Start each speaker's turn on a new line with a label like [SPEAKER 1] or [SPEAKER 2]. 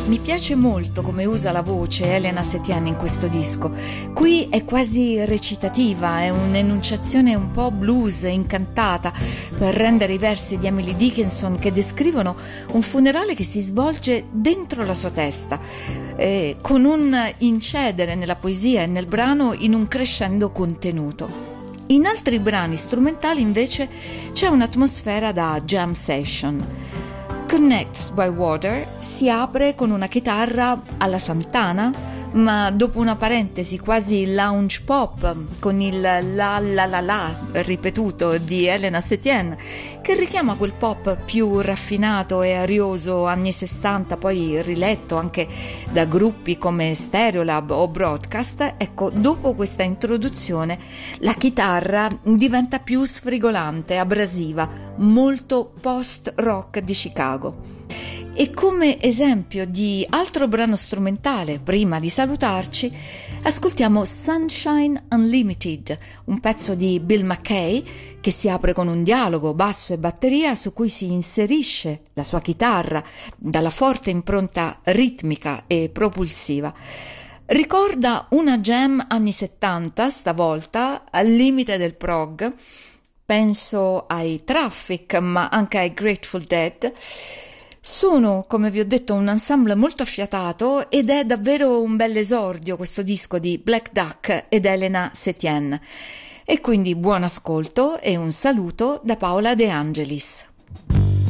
[SPEAKER 1] Mi piace molto come usa la voce Elena Setien in questo disco. Qui è quasi recitativa, è un'enunciazione un po' blues, incantata, per rendere i versi di Emily Dickinson che descrivono un funerale che si svolge dentro la sua testa, con un incedere nella poesia e nel brano in un crescendo contenuto. In altri brani strumentali invece c'è un'atmosfera da jam session. Connects by Water si apre con una chitarra alla Santana, ma dopo una parentesi quasi lounge pop con il la la la la ripetuto di Elena Setien, che richiama quel pop più raffinato e arioso anni 60, poi riletto anche da gruppi come Stereolab o Broadcast. Ecco, dopo questa introduzione la chitarra diventa più sfrigolante, abrasiva, molto post-rock di Chicago. E come esempio di altro brano strumentale, prima di salutarci, ascoltiamo Sunshine Unlimited, un pezzo di Bill McKay che si apre con un dialogo basso e batteria su cui si inserisce la sua chitarra dalla forte impronta ritmica e propulsiva. Ricorda una jam anni 70, stavolta al limite del prog. Penso ai Traffic, ma anche ai Grateful Dead. Sono, come vi ho detto, un ensemble molto affiatato ed è davvero un bel esordio questo disco di Black Duck ed Elena Setien. E quindi buon ascolto e un saluto da Paola De Angelis.